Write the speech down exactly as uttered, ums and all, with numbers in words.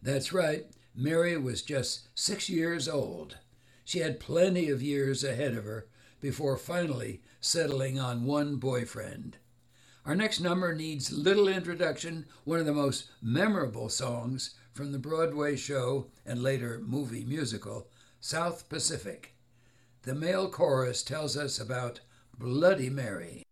That's right, Mary was just six years old. She had plenty of years ahead of her before finally settling on one boyfriend. Our next number needs little introduction, one of the most memorable songs from the Broadway show and later movie musical, South Pacific. The male chorus tells us about Bloody Mary.